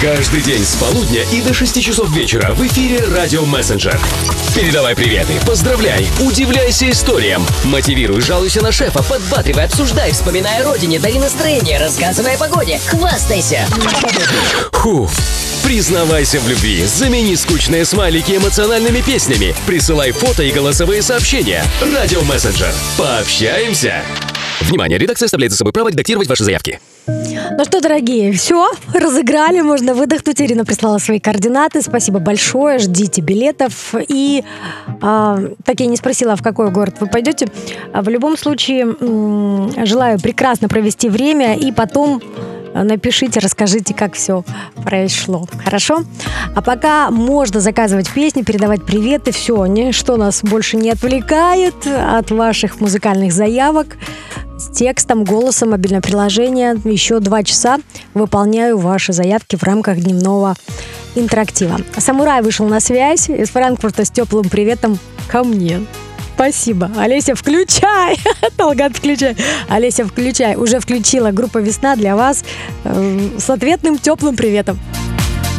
Каждый день с полудня и до 6 часов вечера в эфире «Радио Мессенджер». Передавай приветы, поздравляй, удивляйся историям. Мотивируй, жалуйся на шефа, подбадривай, обсуждай, вспоминай о родине, дари настроение, рассказывай о погоде, хвастайся. Признавайся в любви, замени скучные смайлики эмоциональными песнями. Присылай фото и голосовые сообщения. «Радио Мессенджер». Пообщаемся. Внимание, редакция оставляет за собой право редактировать ваши заявки. Ну что, дорогие, все, разыграли, можно выдохнуть. Ирина прислала свои координаты, спасибо большое, ждите билетов. И так я не спросила, в какой город вы пойдете. В любом случае, желаю прекрасно провести время и потом напишите, расскажите, как все прошло. Хорошо? А пока можно заказывать песни, передавать приветы. Все, ничто нас больше не отвлекает от ваших музыкальных заявок. С текстом, голосом, мобильное приложение. Еще 2 часа выполняю ваши заявки в рамках дневного интерактива. Самурай вышел на связь из Франкфурта с теплым приветом ко мне. Спасибо. Олеся, включай! Талгат, включай. Олеся, включай. Уже включила группа «Весна» для вас с ответным теплым приветом.